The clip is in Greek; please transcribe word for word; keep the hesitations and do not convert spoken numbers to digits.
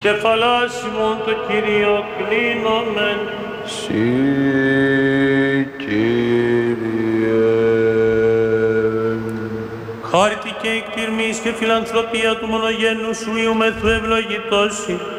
κεφαλάς ημών το Κύριο κλείνομεν. Συ, Κύριε. Χάρτη και εκτιρμής και φιλανθρωπία του μονογένου σου Υιού μεθού ευλογητώσει,